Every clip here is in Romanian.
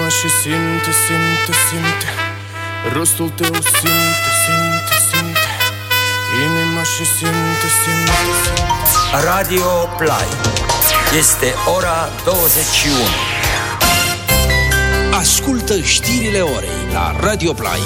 Inima și simte rostul tău, simte inima și simte Radio Play. Este ora 21. Ascultă știrile orei la Radio Play.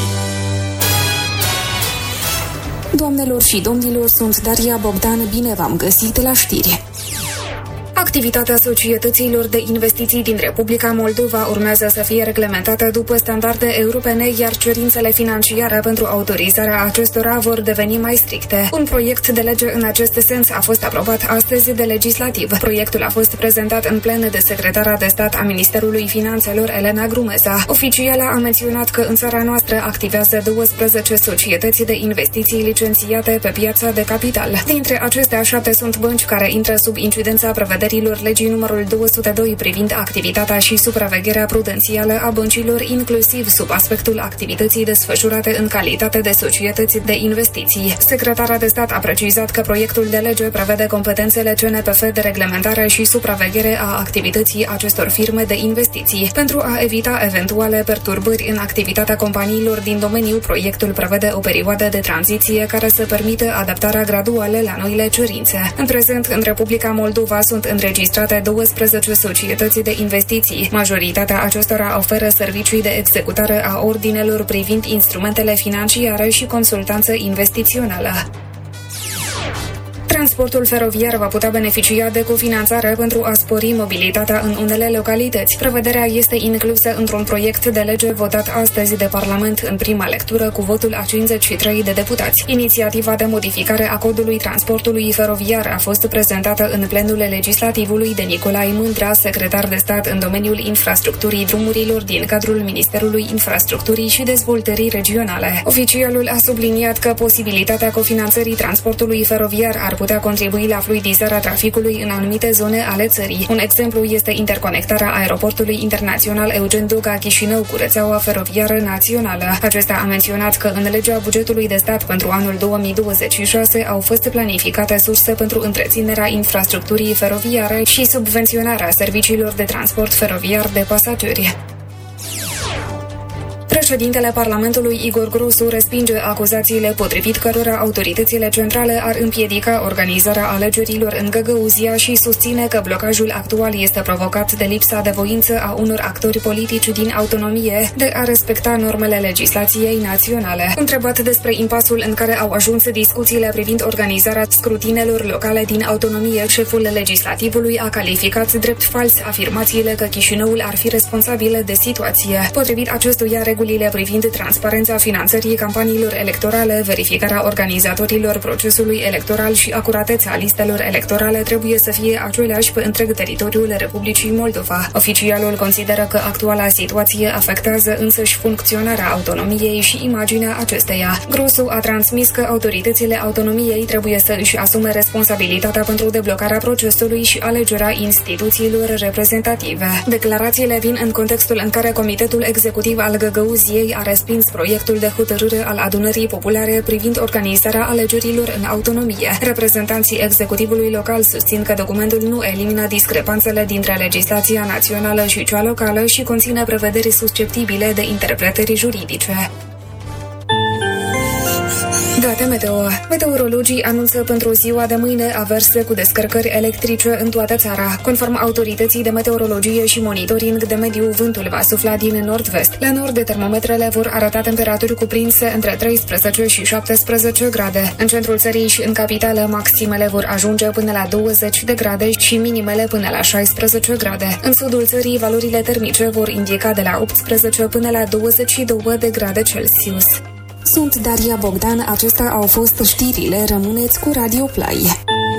Doamnelor și domnilor, sunt Daria Bogdan, bine v-am găsit la știri. Activitatea societăților de investiții din Republica Moldova urmează să fie reglementată după standarde europene, iar cerințele financiare pentru autorizarea acestora vor deveni mai stricte. Un proiect de lege în acest sens a fost aprobat astăzi de legislativ. Proiectul a fost prezentat în plen de secretara de stat a Ministerului Finanțelor, Elena Grumeza. Oficiala a menționat că în țara noastră activează 12 societăți de investiții licențiate pe piața de capital. Dintre acestea, 7 sunt bănci care intră sub incidența prevederilor legii numărul 202 privind activitatea și supravegherea prudențială a băncilor, inclusiv sub aspectul activității desfășurate în calitate de societăți de investiții. Secretara de stat a precizat că proiectul de lege prevede competențele CNPF de reglementare și supraveghere a activității acestor firme de investiții. Pentru a evita eventuale perturbări în activitatea companiilor din domeniu, proiectul prevede o perioadă de tranziție care să permită adaptarea graduală la noile cerințe. În prezent, în Republica Moldova sunt înregistrate 12 societăți de investiții. Majoritatea acestora oferă servicii de executare a ordinelor privind instrumentele financiare și consultanță investițională. Transportul feroviar va putea beneficia de cofinanțare pentru a spori mobilitatea în unele localități. Prevederea este inclusă într-un proiect de lege votat astăzi de Parlament în prima lectură cu votul a 53 de deputați. Inițiativa de modificare a codului transportului feroviar a fost prezentată în plenul legislativului de Nicolae Mândra, secretar de stat în domeniul infrastructurii drumurilor din cadrul Ministerului Infrastructurii și Dezvoltării Regionale. Oficialul a subliniat că posibilitatea cofinanțării transportului feroviar ar putea contribui la fluidizarea traficului în anumite zone ale țării. Un exemplu este interconectarea aeroportului internațional Eugen Doga Chișinău cu rețeaua feroviară națională. Acesta a menționat că în legea bugetului de stat pentru anul 2026 au fost planificate surse pentru întreținerea infrastructurii feroviare și subvenționarea serviciilor de transport feroviar de pasageri. Președintele Parlamentului Igor Grosu respinge acuzațiile potrivit cărora autoritățile centrale ar împiedica organizarea alegerilor în Găgăuzia și susține că blocajul actual este provocat de lipsa de voință a unor actori politici din autonomie de a respecta normele legislației naționale. Întrebat despre impasul în care au ajuns discuțiile privind organizarea scrutinelor locale din autonomie, șeful legislativului a calificat drept fals afirmațiile că Chișinăul ar fi responsabil de situație. Potrivit acestuia, regulile privind transparența finanțării campaniilor electorale, verificarea organizatorilor procesului electoral și acuratețea listelor electorale trebuie să fie aceleași pe întreg teritoriul Republicii Moldova. Oficialul consideră că actuala situație afectează însăși funcționarea autonomiei și imaginea acesteia. Grosu a transmis că autoritățile autonomiei trebuie să își asume responsabilitatea pentru deblocarea procesului și alegerea instituțiilor reprezentative. Declarațiile vin în contextul în care Comitetul Executiv al Găgăuziei a respins proiectul de hotărâre al Adunării Populare privind organizarea alegerilor în autonomie. Reprezentanții executivului local susțin că documentul nu elimină discrepanțele dintre legislația națională și cea locală și conține prevederi susceptibile de interpretări juridice. Date meteo. Meteorologii anunță pentru ziua de mâine averse cu descărcări electrice în toată țara. Conform autorității de meteorologie și monitoring de mediu, vântul va sufla din nord-vest. La nord, termometrele vor arăta temperaturi cuprinse între 13 și 17 grade. În centrul țării și în capitală, maximele vor ajunge până la 20 de grade și minimele până la 16 grade. În sudul țării, valorile termice vor indica de la 18 până la 22 de grade Celsius. Sunt Daria Bogdan, acestea au fost știrile, rămâneți cu Radio Play.